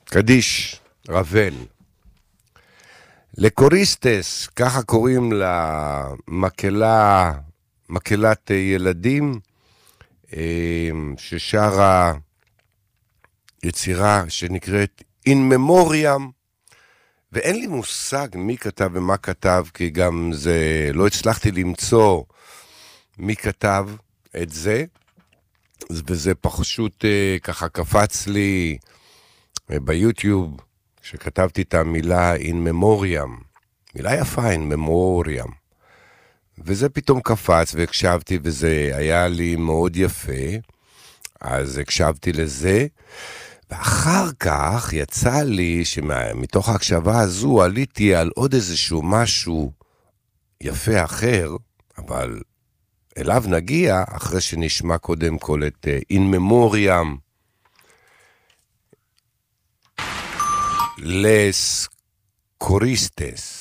קדיש, רבל. לקוריסטס, ככה קוראים מקהלת ילדים, ששרה יצירה שנקראת In Memoriam, ואין לי מושג מי כתב ומה כתב, כי גם זה, לא הצלחתי למצוא מי כתב את זה, וזה פשוט ככה קפץ לי ביוטיוב, שכתבתי את המילה In Memoriam, מילה יפה In Memoriam, וזה פתאום קפץ והקשבתי, וזה היה לי מאוד יפה, אז הקשבתי לזה, ואחר כך יצא לי שמתוך ההקשבה הזו עליתי על עוד איזשהו משהו יפה אחר, אבל אליו נגיע אחרי שנשמע קודם כל את In Memoriam Les Coristes.